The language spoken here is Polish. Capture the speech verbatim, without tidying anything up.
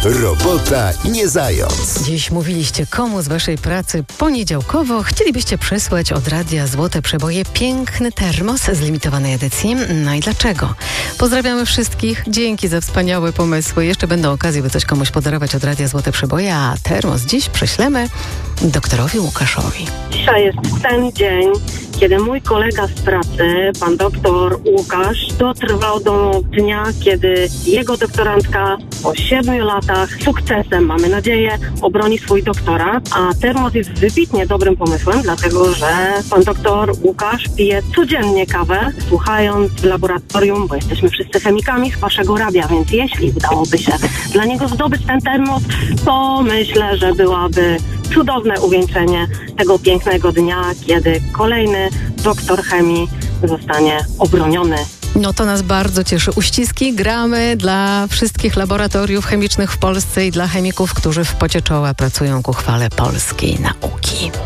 Robota nie zając. Dziś mówiliście, komu z waszej pracy poniedziałkowo chcielibyście przesłać od radia Złote Przeboje piękny termos z limitowanej edycji. No i dlaczego? Pozdrawiamy wszystkich. Dzięki za wspaniałe pomysły. Jeszcze będą okazje, by coś komuś podarować od radia Złote Przeboje, a termos dziś prześlemy doktorowi Łukaszowi. Dzisiaj jest ten dzień, kiedy mój kolega z pracy, pan doktor Łukasz, dotrwał do dnia, kiedy jego doktorantka po siedmiu latach sukcesem, mamy nadzieję, obroni swój doktorat, a termos jest wybitnie dobrym pomysłem, dlatego że pan doktor Łukasz pije codziennie kawę, słuchając w laboratorium, bo jesteśmy wszyscy chemikami z waszego radia, więc jeśli udałoby się dla niego zdobyć ten termos, to myślę, że byłaby cudowne uwieńczenie tego pięknego dnia, kiedy kolejny doktor chemii zostanie obroniony. No to nas bardzo cieszy. Uściski, gramy dla wszystkich laboratoriów chemicznych w Polsce i dla chemików, którzy w pocie czoła pracują ku chwale polskiej nauki.